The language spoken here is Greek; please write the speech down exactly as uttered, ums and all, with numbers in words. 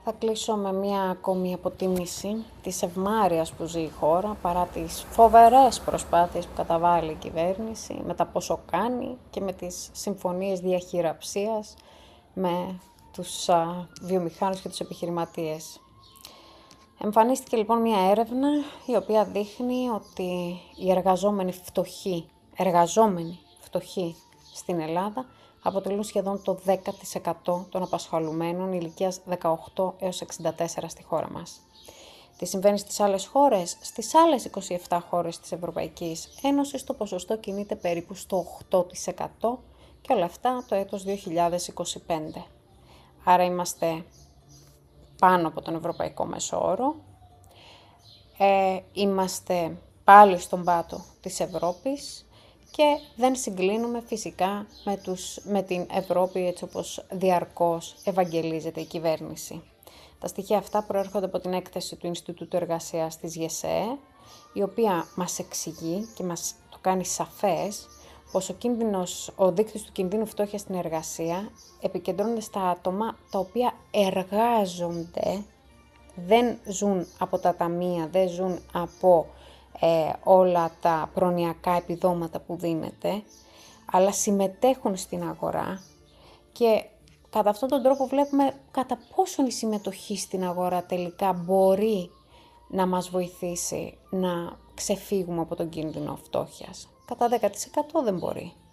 Θα κλείσω με μία ακόμη αποτίμηση της ευμάρειας που ζει η χώρα, παρά τις φοβερές προσπάθειες που καταβάλει η κυβέρνηση, με τα πόσο κάνει και με τις συμφωνίες διαχειραψίας με τους α, βιομηχάνους και τους επιχειρηματίες. Εμφανίστηκε λοιπόν μία έρευνα η οποία δείχνει ότι οι εργαζόμενοι φτωχοί, εργαζόμενοι φτωχοί στην Ελλάδα αποτελούν σχεδόν το δέκα τοις εκατό των απασχολουμένων ηλικίας δεκαοκτώ έως εξήντα τέσσερα στη χώρα μας. Τι συμβαίνει στις άλλες χώρες? Στις άλλες είκοσι επτά χώρες της Ευρωπαϊκής Ένωσης το ποσοστό κινείται περίπου στο οκτώ τοις εκατό και όλα αυτά το έτος δύο χιλιάδες είκοσι πέντε. Άρα είμαστε πάνω από τον ευρωπαϊκό μέσο όρο, ε, είμαστε πάλι στον πάτο της Ευρώπης και δεν συγκλίνουμε φυσικά με, τους, με την Ευρώπη έτσι όπως διαρκώς ευαγγελίζεται η κυβέρνηση. Τα στοιχεία αυτά προέρχονται από την έκθεση του Ινστιτούτου Εργασίας της ΓΕΣΕΕ, η οποία μας εξηγεί και μας το κάνει σαφές πως ο, κίνδυνος, ο δείκτης του κινδύνου φτώχειας στην εργασία επικεντρώνεται στα άτομα τα οποία εργάζονται, δεν ζουν από τα ταμεία, δεν ζουν από ε, όλα τα προνοιακά επιδόματα που δίνεται, αλλά συμμετέχουν στην αγορά και κατά αυτόν τον τρόπο βλέπουμε κατά πόσον η συμμετοχή στην αγορά τελικά μπορεί να μας βοηθήσει να ξεφύγουμε από τον κίνδυνο φτώχειας. Κατά δέκα τοις εκατό δεν μπορεί.